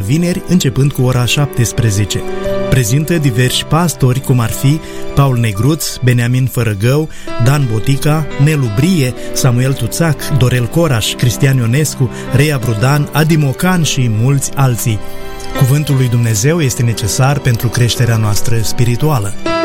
vineri, începând cu ora 17. Prezintă diversi pastori, cum ar fi Paul Negruț, Beniamin Fărăgău, Dan Botica, Nelu Brie, Samuel Tuțac, Dorel Coraș, Cristian Ionescu, Reia Brudan, Adi Mocan și mulți alții. Cuvântul lui Dumnezeu este necesar pentru creșterea noastră spirituală.